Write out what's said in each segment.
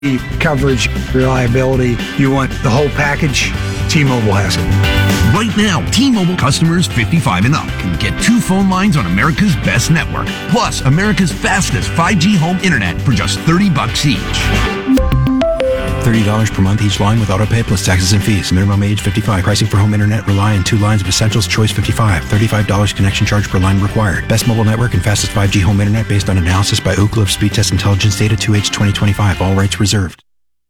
coverage, reliability. You want the whole package? T-Mobile has it. Right now, T-Mobile customers 55 and up can get 2 phone lines on America's best network, plus America's fastest 5G home internet for just $30 each. $30 per month each line with autopay plus taxes and fees. Minimum age 55. Pricing for home internet rely on 2 lines of Essentials Choice 55. $35 connection charge per line required. Best mobile network and fastest 5G home internet based on analysis by Ookla of Speed Test Intelligence data 2H 2025. All rights reserved.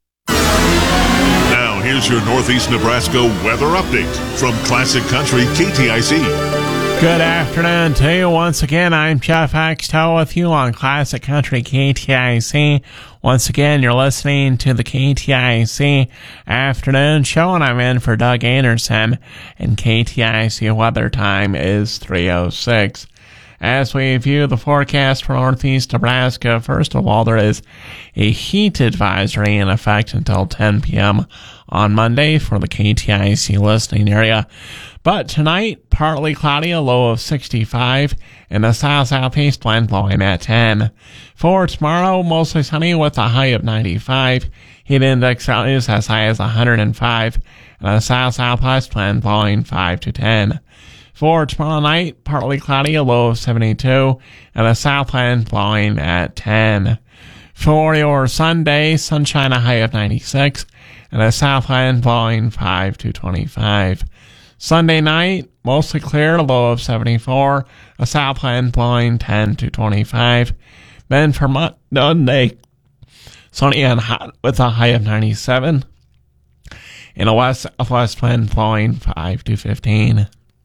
Now here's your Northeast Nebraska weather update from Classic Country KTIC. Good afternoon to you. Once again, I'm Jeff Axtell with you on Classic Country KTIC. Once again, you're listening to the KTIC Afternoon Show, and I'm in for Doug Anderson, and KTIC weather time is 3:06. As we view the forecast for Northeast Nebraska, first of all, there is a heat advisory in effect until 10 p.m. on Monday for the KTIC listening area. But tonight, partly cloudy, a low of 65, and a south-southeast wind blowing at 10. For tomorrow, mostly sunny with a high of 95. Heat index values as high as 105, and a south-southwest wind blowing 5 to 10. For tomorrow night, partly cloudy, a low of 72, and a south wind blowing at 10. For your Sunday, sunshine, a high of 96, and a south wind blowing 5 to 25. Sunday night, mostly clear, a low of 74, a south wind blowing 10 to 25. Then for Monday, sunny and hot with a high of 97, and a west-southwest wind blowing 5 to 15.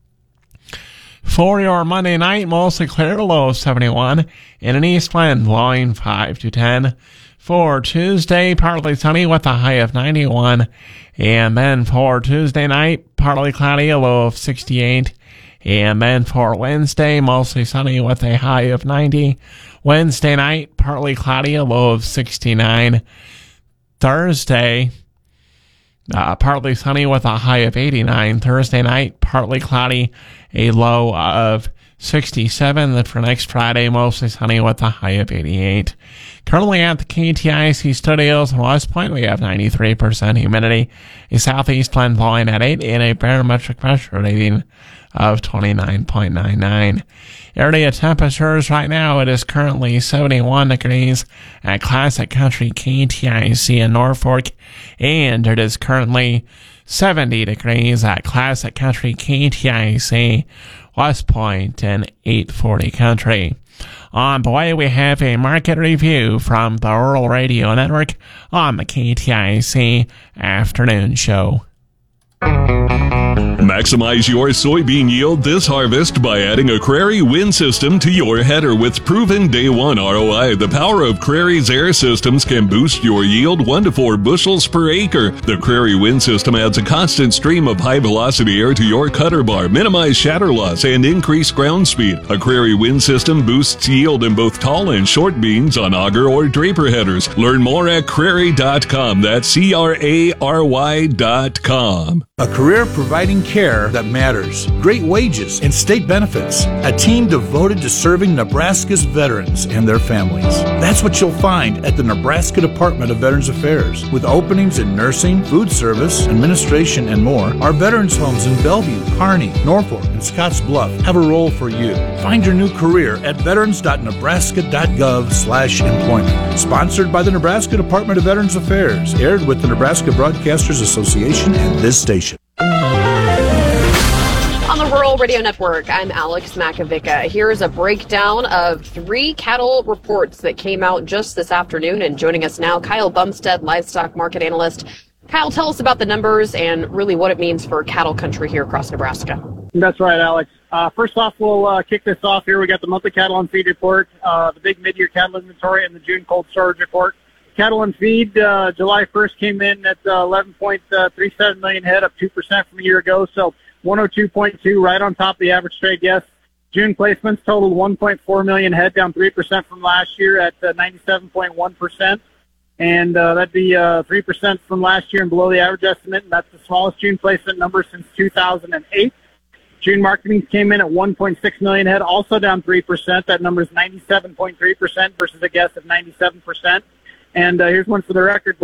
For your Monday night, mostly clear, a low of 71, and an east wind blowing 5 to 10. For Tuesday, partly sunny with a high of 91. And then for Tuesday night, partly cloudy, a low of 68. And then for Wednesday, mostly sunny with a high of 90. Wednesday night, partly cloudy, a low of 69. Thursday, partly sunny with a high of 89. Thursday night, partly cloudy, a low of 67. Then for next Friday, mostly sunny with a high of 88. Currently at the KTIC studios in West Point, we have 93% humidity, a southeast wind blowing at 8, and a barometric pressure rating of 29.99. Area temperatures right now, it is currently 71 degrees at Classic Country KTIC in Norfolk, and it is currently 70 degrees at Classic Country KTIC West Point and 840 Country. On the way, we have a market review from the Rural Radio Network on the KTIC Afternoon Show. Maximize your soybean yield this harvest by adding a Crary wind system to your header with proven day one ROI. The power of Crary's air systems can boost your yield 1 to 4 bushels per acre. The Crary wind system adds a constant stream of high velocity air to your cutter bar, minimize shatter loss, and increase ground speed. A Crary wind system boosts yield in both tall and short beans on auger or draper headers. Learn more at Crary.com. That's CRARY.com. A career providing care that matters, great wages, and state benefits. A team devoted to serving Nebraska's veterans and their families. That's what you'll find at the Nebraska Department of Veterans Affairs. With openings in nursing, food service, administration, and more, our veterans homes in Bellevue, Kearney, Norfolk, and Scotts Bluff have a role for you. Find your new career at veterans.nebraska.gov/employment. Sponsored by the Nebraska Department of Veterans Affairs. Aired with the Nebraska Broadcasters Association and this station. On the Rural Radio Network, I'm Alex Makovica. Here's a breakdown of 3 cattle reports that came out just this afternoon. And joining us now, Kyle Bumstead, livestock market analyst. Kyle, tell us about the numbers and really what it means for cattle country here across Nebraska. That's right, Alex. First off, we'll kick this off here. We got the monthly cattle and feed report, the big mid-year cattle inventory, and the June cold storage report. Cattle and feed, July 1st came in at 11.37 million head, up 2% from a year ago, so 102.2, right on top of the average trade, yes. June placements totaled 1.4 million head, down 3% from last year at 97.1%, and that'd be 3% from last year and below the average estimate, and that's the smallest June placement number since 2008. June marketing came in at 1.6 million head, also down 3%. That number is 97.3% versus a guess of 97%. And here's one for the record.